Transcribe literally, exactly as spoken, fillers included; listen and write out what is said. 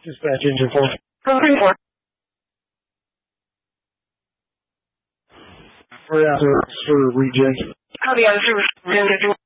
Dispatch engine four. Code four. We're out for reject. Copy out of service.